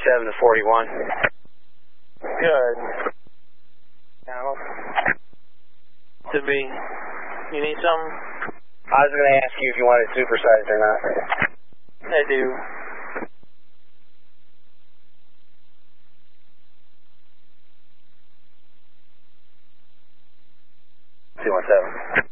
217 to 41. Good. To be. You need something? I was going to ask you if you wanted supersized or not. I do. Two one seven.